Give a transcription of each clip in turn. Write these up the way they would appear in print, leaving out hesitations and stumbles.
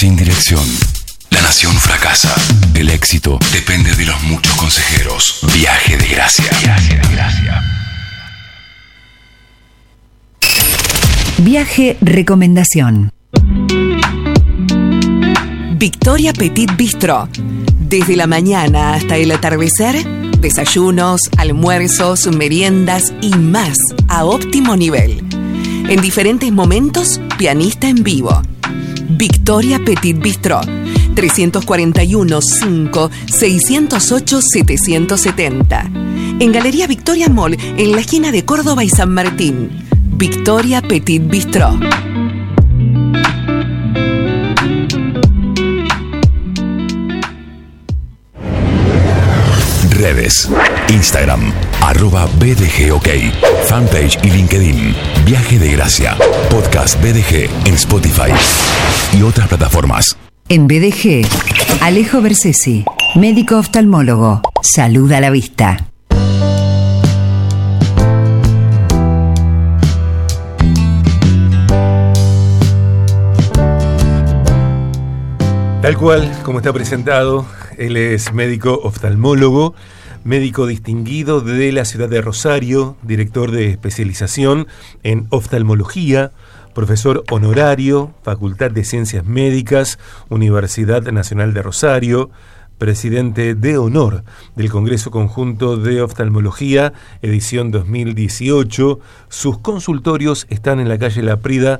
Sin dirección, la nación fracasa. El éxito depende de los muchos consejeros. Viaje de gracia. Viaje de gracia. Viaje recomendación. Victoria Petit Bistro. Desde la mañana hasta el atardecer, desayunos, almuerzos, meriendas y más a óptimo nivel. En diferentes momentos, pianista en vivo. Victoria Petit Bistro. 341 5 608 770. En Galería Victoria Mall, en la esquina de Córdoba y San Martín. Victoria Petit Bistro. Redes: Instagram, @BDGOK, fanpage y LinkedIn. Viaje de Gracia, podcast BDG en Spotify y otras plataformas. En BDG, Alejo Bersesi, médico oftalmólogo. Salud a la vista. Tal cual, como está presentado, él es médico oftalmólogo, médico distinguido de la ciudad de Rosario, director de especialización en oftalmología, profesor honorario, Facultad de Ciencias Médicas, Universidad Nacional de Rosario, presidente de honor del Congreso Conjunto de Oftalmología, edición 2018. Sus consultorios están en la calle Laprida,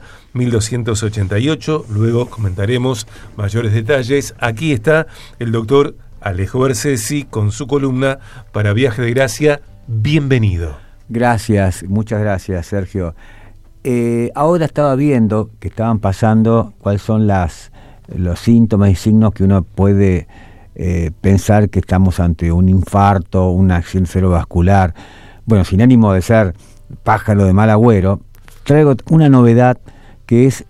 1288. Luego comentaremos mayores detalles. Aquí está el doctor Alejo Bersesi con su columna para Viaje de Gracia. Bienvenido. Gracias, muchas gracias, Sergio. Ahora estaba viendo que estaban pasando cuáles son los síntomas y signos que uno puede pensar que estamos ante un infarto, una accidente cerebrovascular. Bueno, sin ánimo de ser pájaro de mal agüero, traigo una novedad que es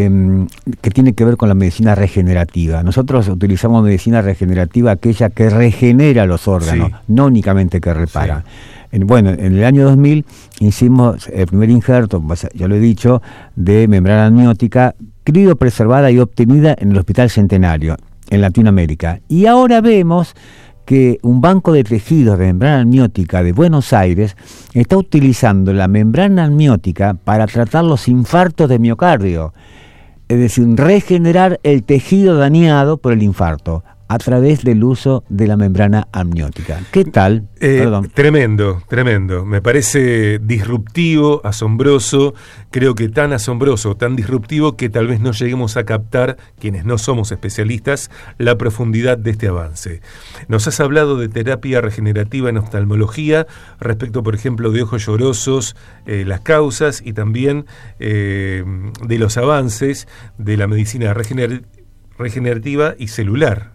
que tiene que ver con la medicina regenerativa. Nosotros utilizamos medicina regenerativa, aquella que regenera los órganos, sí, no únicamente que repara. Sí. En el año 2000 hicimos el primer injerto, ya lo he dicho, de membrana amniótica criopreservada y obtenida en el Hospital Centenario, en Latinoamérica. Y ahora vemos que un banco de tejidos de membrana amniótica de Buenos Aires está utilizando la membrana amniótica para tratar los infartos de miocardio, es decir, regenerar el tejido dañado por el infarto a través del uso de la membrana amniótica. ¿Qué tal? Tremendo. Me parece disruptivo, asombroso. Creo que tan asombroso, tan disruptivo que tal vez no lleguemos a captar, quienes no somos especialistas, la profundidad de este avance. Nos has hablado de terapia regenerativa en oftalmología, respecto, por ejemplo, de ojos llorosos, las causas y también de los avances de la medicina regenerativa y celular.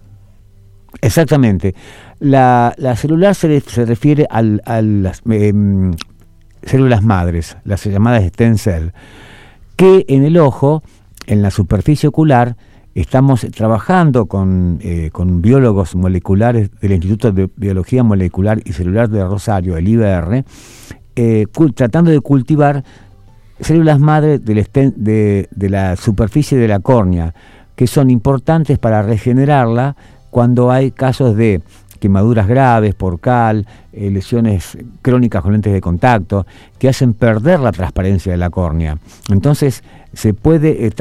Exactamente. La celular se refiere a las células madres, las llamadas stem cell, que en el ojo, en la superficie ocular, estamos trabajando con biólogos moleculares del Instituto de Biología Molecular y Celular de Rosario, el IBR, tratando de cultivar células madres de la superficie de la córnea, que son importantes para regenerarla cuando hay casos de quemaduras graves por cal, lesiones crónicas con lentes de contacto, que hacen perder la transparencia de la córnea. Entonces, se puede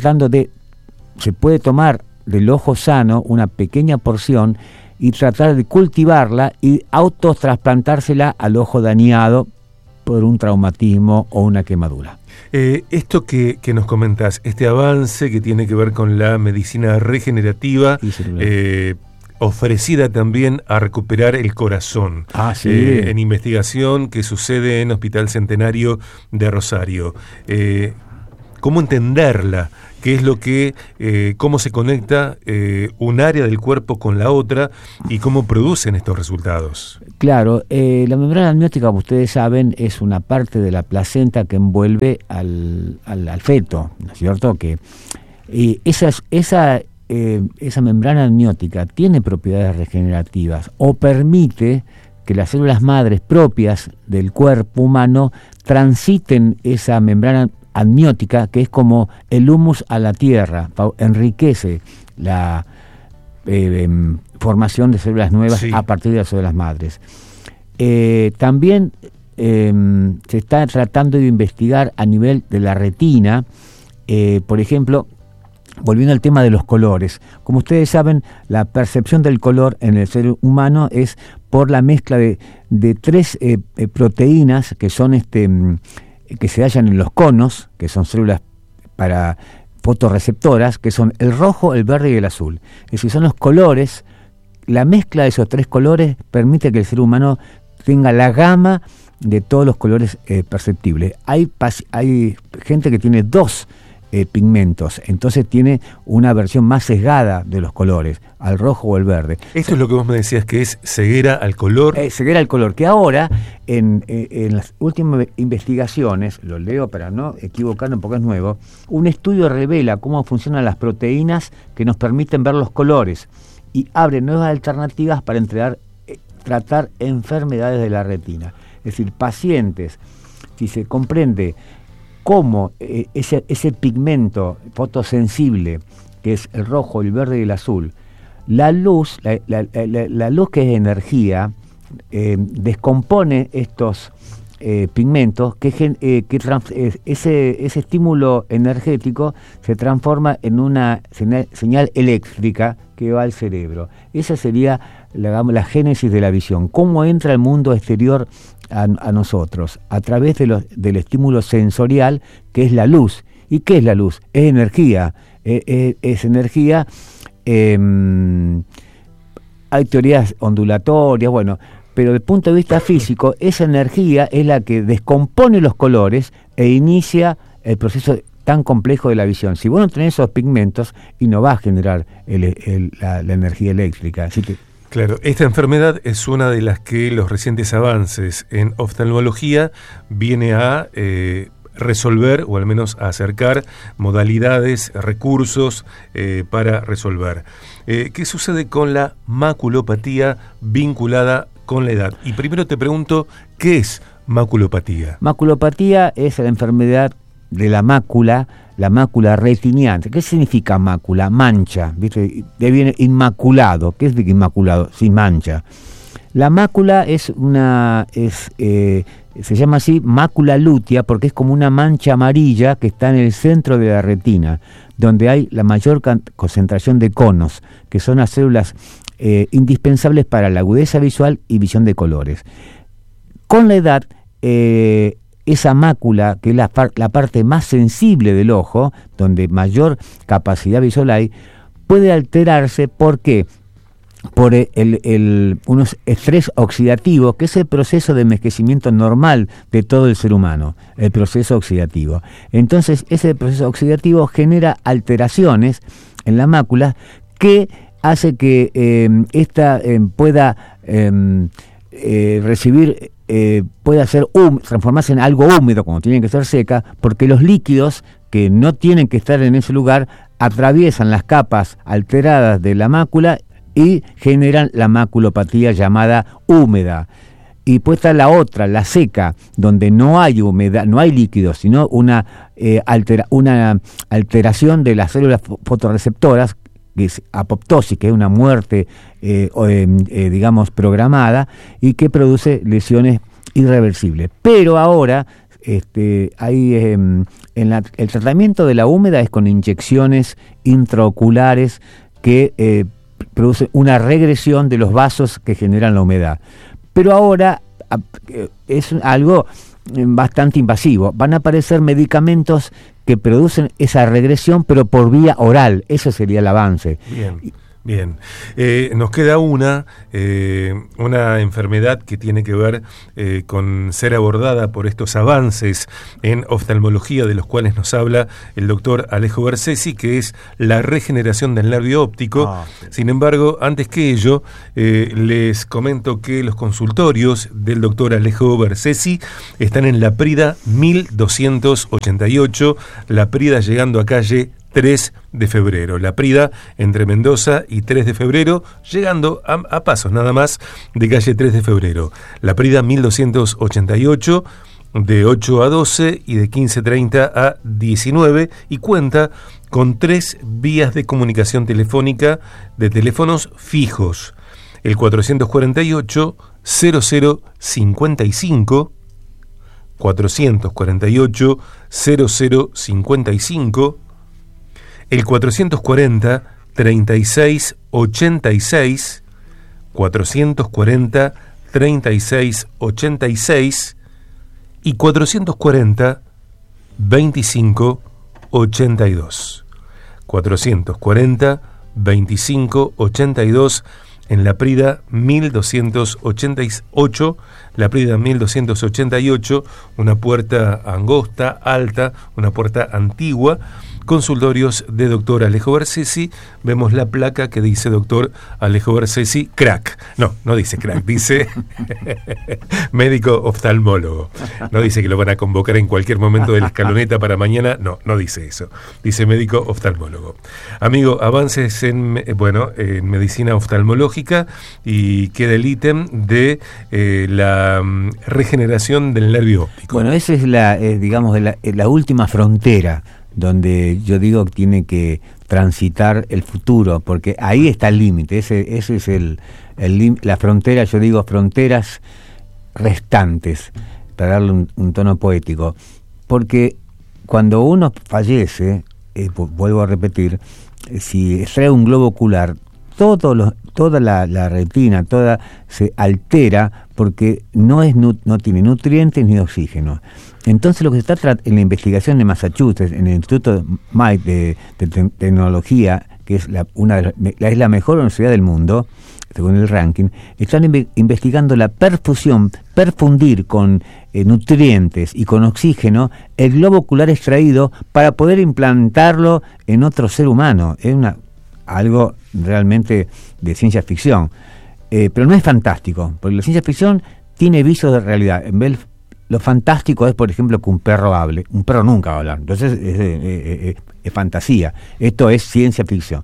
tomar del ojo sano una pequeña porción y tratar de cultivarla y autotrasplantársela al ojo dañado por un traumatismo o una quemadura. Esto que nos comentás, este avance que tiene que ver con la medicina regenerativa, ofrecida también a recuperar el corazón, sí, en investigación que sucede en Hospital Centenario de Rosario. ¿Cómo entenderla? ¿Qué es lo que, cómo se conecta un área del cuerpo con la otra y cómo producen estos resultados? Claro, la membrana amniótica, como ustedes saben, es una parte de la placenta que envuelve al feto, ¿no es cierto? Y esa membrana amniótica tiene propiedades regenerativas o permite que las células madres propias del cuerpo humano transiten esa membrana amniótica, que es como el humus a la tierra, enriquece la formación de células nuevas a partir de las células madres. También se está tratando de investigar a nivel de la retina, por ejemplo, volviendo al tema de los colores. Como ustedes saben, la percepción del color en el ser humano es por la mezcla de tres proteínas que son que se hallan en los conos, que son células para fotorreceptoras, que son el rojo, el verde y el azul. Es decir, son los colores. La mezcla de esos tres colores permite que el ser humano tenga la gama de todos los colores perceptibles. Hay gente que tiene dos pigmentos, entonces tiene una versión más sesgada de los colores, al rojo o el verde. Esto es lo que vos me decías, que es ceguera al color. Ceguera al color, que ahora en las últimas investigaciones, lo leo para no equivocarme porque es nuevo, un estudio revela cómo funcionan las proteínas que nos permiten ver los colores y abre nuevas alternativas para tratar enfermedades de la retina. Es decir, pacientes, si se comprende cómo ese pigmento fotosensible, que es el rojo, el verde y el azul, la luz, la luz que es energía, descompone estos pigmentos, ese estímulo energético se transforma en una señal eléctrica que va al cerebro. Esa sería, la génesis de la visión. ¿Cómo entra el mundo exterior a nosotros? A través del estímulo sensorial, que es la luz. ¿Y qué es la luz? Es energía. Es energía. Hay teorías ondulatorias, bueno, pero desde el punto de vista físico, esa energía es la que descompone los colores e inicia el proceso tan complejo de la visión. Si vos no tenés esos pigmentos, y no va a generar la energía eléctrica. Así que, claro, esta enfermedad es una de las que los recientes avances en oftalmología viene a resolver, o al menos a acercar modalidades, recursos para resolver. ¿Qué sucede con la maculopatía vinculada con la edad? Y primero te pregunto, ¿qué es maculopatía? Maculopatía es la enfermedad de la mácula retiniana. ¿Qué significa mácula? Mancha, ¿viste? De viene inmaculado. ¿Qué es inmaculado? Sin mancha. La mácula se llama así mácula lútea porque es como una mancha amarilla que está en el centro de la retina, donde hay la mayor concentración de conos, que son las células indispensables para la agudeza visual y visión de colores. Con la edad, esa mácula, que es la parte más sensible del ojo, donde mayor capacidad visual hay, puede alterarse. ¿Por qué? Por unos estrés oxidativo, que es el proceso de envejecimiento normal de todo el ser humano, el proceso oxidativo. Entonces, ese proceso oxidativo genera alteraciones en la mácula que hace que esta pueda transformarse en algo húmedo cuando tiene que ser seca, porque los líquidos que no tienen que estar en ese lugar atraviesan las capas alteradas de la mácula y generan la maculopatía llamada húmeda. Y pues está la otra, la seca, donde no hay humedad, no hay líquidos, sino una alteración de las células fotorreceptoras, que es apoptosis, que es una muerte, digamos, programada, y que produce lesiones irreversibles. Pero ahora el tratamiento de la húmeda es con inyecciones intraoculares que produce una regresión de los vasos que generan la humedad. Pero ahora es algo bastante invasivo. Van a aparecer medicamentos que producen esa regresión, pero por vía oral. Ese sería el avance. Bien. Nos queda una enfermedad que tiene que ver con ser abordada por estos avances en oftalmología de los cuales nos habla el doctor Alejo Bersesi, que es la regeneración del nervio óptico. Sin embargo, antes que ello, les comento que los consultorios del doctor Alejo Bersesi están en La Prida 1288, La Prida llegando a calle 3 de febrero. La Prida entre Mendoza y 3 de febrero, llegando a pasos nada más de calle 3 de febrero. La Prida 1288, de 8 a 12 y de 15:30 a 19, y cuenta con 3 vías de comunicación telefónica de teléfonos fijos: el 448 0055, 448 0055, el 440 3686, 440 3686 y 440 2582. 440 2582 en la Prida 1288, la Prida 1288, una puerta angosta, alta, una puerta antigua. Consultorios de doctor Alejo Bersesi. Vemos la placa que dice doctor Alejo Bersesi, crack. No dice crack, dice médico oftalmólogo. No dice que lo van a convocar en cualquier momento de la escaloneta para mañana. No dice eso. Dice médico oftalmólogo. Amigo, avances en medicina oftalmológica, y queda el ítem de la regeneración del nervio óptico. Bueno, esa es la última frontera donde yo digo que tiene que transitar el futuro, porque ahí está el límite, ese es la frontera, yo digo fronteras restantes, para darle un tono poético, porque cuando uno fallece, vuelvo a repetir, si extrae un globo ocular, toda la retina, se altera porque no tiene nutrientes ni oxígeno. Entonces lo que se está en la investigación de Massachusetts, en el Instituto Mike de Tecnología, que es es la mejor universidad del mundo, según el ranking, están investigando la perfundir con nutrientes y con oxígeno el globo ocular extraído para poder implantarlo en otro ser humano. Es algo realmente de ciencia ficción, pero no es fantástico, porque la ciencia ficción tiene visos de realidad. En vez, lo fantástico es, por ejemplo, que un perro hable. Un perro nunca va a hablar, entonces es fantasía. Esto es ciencia ficción.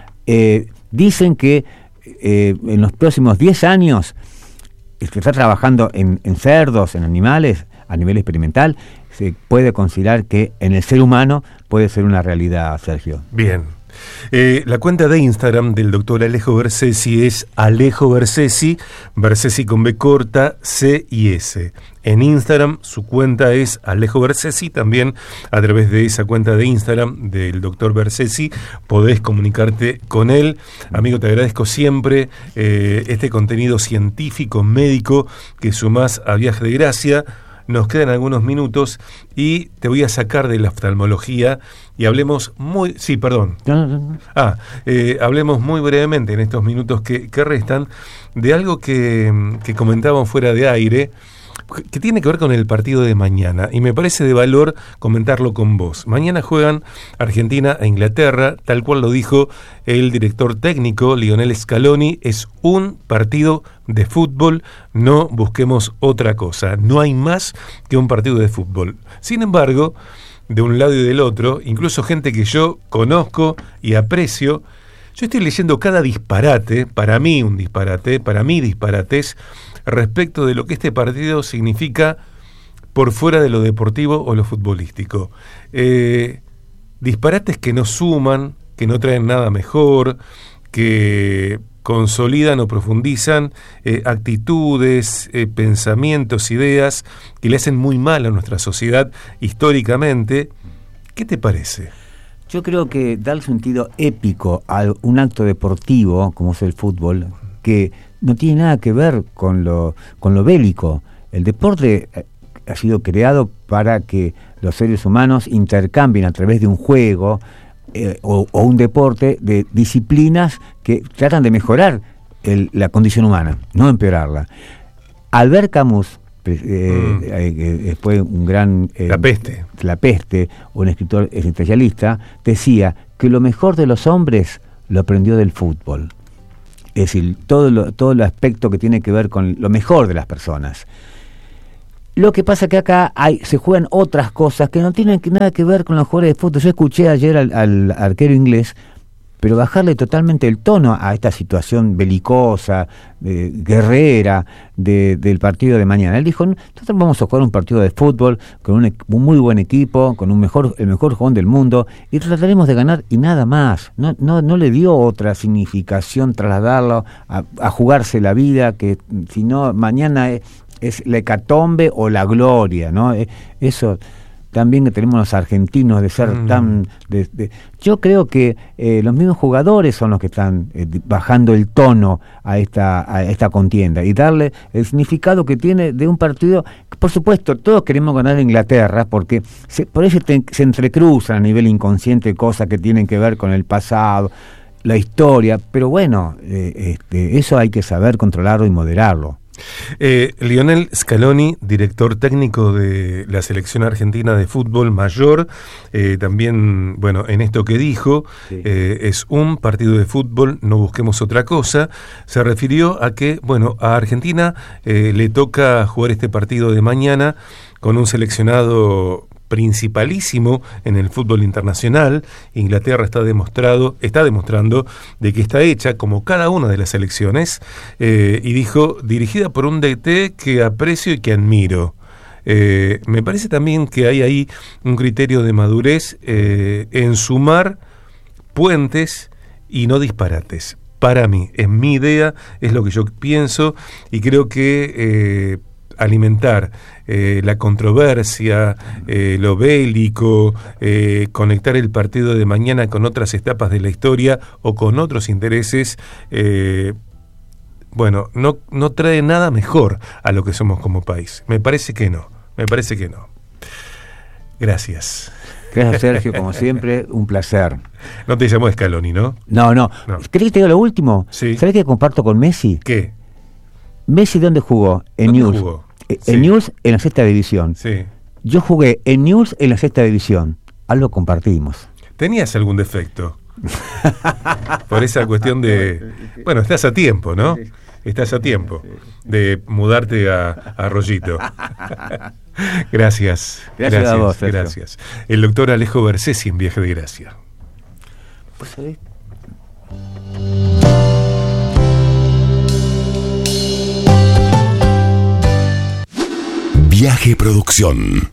Dicen que en los próximos 10 años, el que está trabajando en cerdos, en animales, a nivel experimental, se puede considerar que en el ser humano puede ser una realidad, Sergio. Bien. La cuenta de Instagram del doctor Alejo Bersesi es Alejo Bersesi, Bersesi con B corta, C y S. En Instagram su cuenta es Alejo Bersesi. También a través de esa cuenta de Instagram del doctor Bersesi podés comunicarte con él. Amigo, te agradezco siempre este contenido científico, médico, que sumás a Viaje de Gracia. Nos quedan algunos minutos y te voy a sacar de la oftalmología y hablemos hablemos muy brevemente en estos minutos que restan de algo que comentaban fuera de aire, que tiene que ver con el partido de mañana, y me parece de valor comentarlo con vos. Mañana juegan Argentina e Inglaterra, tal cual lo dijo el director técnico Lionel Scaloni. Es un partido de fútbol, no busquemos otra cosa, no hay más que un partido de fútbol. Sin embargo, de un lado y del otro, incluso gente que yo conozco y aprecio, yo estoy leyendo cada disparate, para mí disparates, respecto de lo que este partido significa por fuera de lo deportivo o lo futbolístico. Disparates que no suman, que no traen nada mejor, que consolidan o profundizan actitudes, pensamientos, ideas que le hacen muy mal a nuestra sociedad históricamente. ¿Qué te parece? Yo creo que da el sentido épico a un acto deportivo como es el fútbol, que no tiene nada que ver con lo bélico. El deporte ha sido creado para que los seres humanos intercambien a través de un juego o un deporte de disciplinas que tratan de mejorar la condición humana, no empeorarla. Albert Camus, fue un gran... La Peste, un escritor existencialista, decía que lo mejor de los hombres lo aprendió del fútbol. Es decir, todo el aspecto que tiene que ver con lo mejor de las personas. Lo que pasa que acá se juegan otras cosas que no tienen nada que ver con los jugadores de fútbol. Yo escuché ayer al arquero inglés pero bajarle totalmente el tono a esta situación belicosa, guerrera del partido de mañana. Él dijo, nosotros vamos a jugar un partido de fútbol con un muy buen equipo, con el mejor jugador del mundo, y trataremos de ganar y nada más. No le dio otra significación trasladarlo a jugarse la vida, que si no mañana es la hecatombe o la gloria, ¿no? Eso también que tenemos los argentinos de ser tan... Yo creo que los mismos jugadores son los que están bajando el tono a esta contienda y darle el significado que tiene de un partido. Por supuesto, todos queremos ganar a Inglaterra porque por eso se entrecruzan a nivel inconsciente cosas que tienen que ver con el pasado, la historia, pero bueno, eso hay que saber controlarlo y moderarlo. Lionel Scaloni, director técnico de la selección argentina de fútbol mayor, también, bueno, en esto que dijo, sí. Es un partido de fútbol, no busquemos otra cosa. Se refirió a que, bueno, a Argentina le toca jugar este partido de mañana con un seleccionado principalísimo en el fútbol internacional. Inglaterra está demostrando de que está hecha como cada una de las selecciones, y dijo, dirigida por un DT que aprecio y que admiro. Me parece también que hay ahí un criterio de madurez en sumar puentes y no disparates. Para mí, es mi idea, es lo que yo pienso, y creo que alimentar la controversia, lo bélico, conectar el partido de mañana con otras etapas de la historia o con otros intereses, bueno, no trae nada mejor a lo que somos como país. Me parece que no. Gracias. Gracias, Sergio, como siempre, un placer. No te llamó Scaloni, ¿no? No. ¿Querés que te diga lo último? Sí. ¿Sabés qué comparto con Messi? ¿Qué? Messi, ¿dónde jugó? En News. En News, en la 6ª división. Sí. Yo jugué en News en la 6ª división. Algo compartimos. ¿Tenías algún defecto? Por esa cuestión de... Bueno, estás a tiempo, ¿no? Estás a tiempo de mudarte a Rollito. Gracias a vos, Sergio. Gracias. El doctor Alejo Bersesi en Viaje de Gracia. Pues, ¿sabés? Viaje Producción.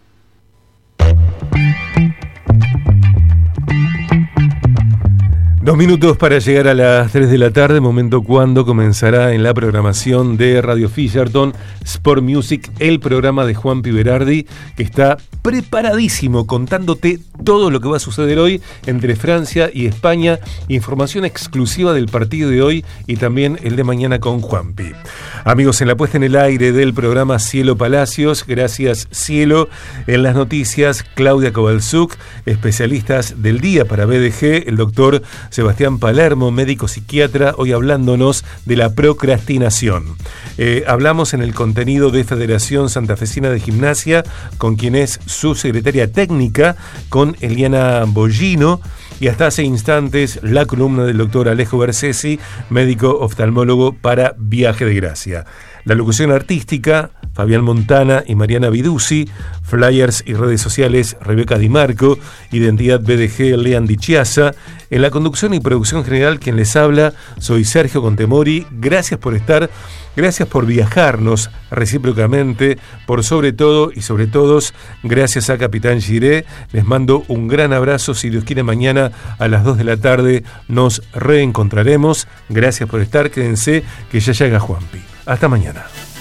Dos minutos para llegar a las 3 de la tarde, momento cuando comenzará en la programación de Radio Fisherton Sport Music, el programa de Juan Piberardi, que está preparadísimo contándote todo lo que va a suceder hoy entre Francia y España, información exclusiva del partido de hoy y también el de mañana con Juanpi. Amigos, en la puesta en el aire del programa Cielo Palacios, gracias Cielo. En las noticias, Claudia Kovalzuk, especialistas del día para BDG, el doctor Sebastián Palermo, médico psiquiatra, hoy hablándonos de la procrastinación. Hablamos en el contenido de Federación Santafesina de Gimnasia, con quien es su secretaria técnica, con Eliana Bollino, y hasta hace instantes la columna del doctor Alejo Bersesi, médico oftalmólogo para Viaje de Gracia. La locución artística, Fabián Montana y Mariana Viduzzi, flyers y redes sociales, Rebeca Di Marco, identidad BDG, Lean Di Chiasa. En la conducción y producción general, quien les habla, soy Sergio Contemori. Gracias por estar, gracias por viajarnos recíprocamente, por sobre todo y sobre todos, gracias a Capitán Giré. Les mando un gran abrazo. Si Dios quiere, mañana a las 2 de la tarde nos reencontraremos. Gracias por estar, quédense que ya llega Juanpi. Hasta mañana.